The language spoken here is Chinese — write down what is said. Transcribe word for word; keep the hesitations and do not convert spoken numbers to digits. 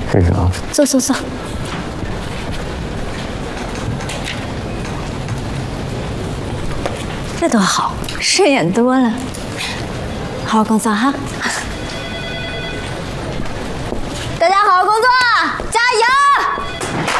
试试啊。 坐坐坐。这多好，顺眼多了。好好工作哈。